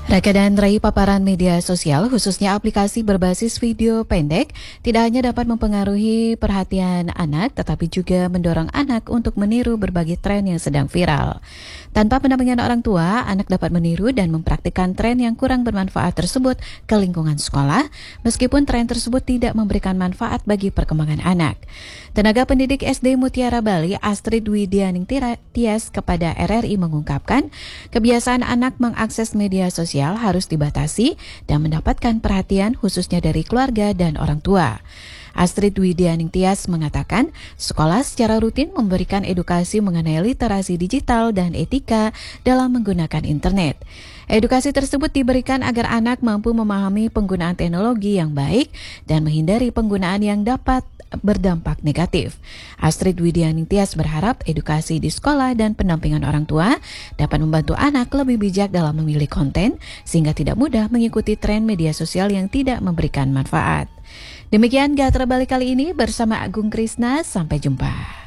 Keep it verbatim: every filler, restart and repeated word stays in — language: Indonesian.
Raka dan raih paparan media sosial, khususnya aplikasi berbasis video pendek, tidak hanya dapat mempengaruhi perhatian anak, tetapi juga mendorong anak untuk meniru berbagai tren yang sedang viral. Tanpa pendampingan orang tua, anak dapat meniru dan mempraktikkan tren yang kurang bermanfaat tersebut ke lingkungan sekolah, meskipun tren tersebut tidak memberikan manfaat bagi perkembangan anak. Tenaga pendidik S D Mutiara Bali, Astrid Widianing Tias kepada R R I mengungkapkan, kebiasaan anak mengakses media sosial harus dibatasi dan mendapatkan perhatian khususnya dari keluarga dan orang tua. Astrid Widianing Tias mengatakan, sekolah secara rutin memberikan edukasi mengenai literasi digital dan etika dalam menggunakan internet. Edukasi tersebut diberikan agar anak mampu memahami penggunaan teknologi yang baik dan menghindari penggunaan yang dapat berdampak negatif. Astrid Widianing Tias berharap edukasi di sekolah dan pendampingan orang tua dapat membantu anak lebih bijak dalam memilih konten sehingga tidak mudah mengikuti tren media sosial yang tidak memberikan manfaat. Demikian Gatra Bali kali ini bersama Agung Krisna, sampai jumpa.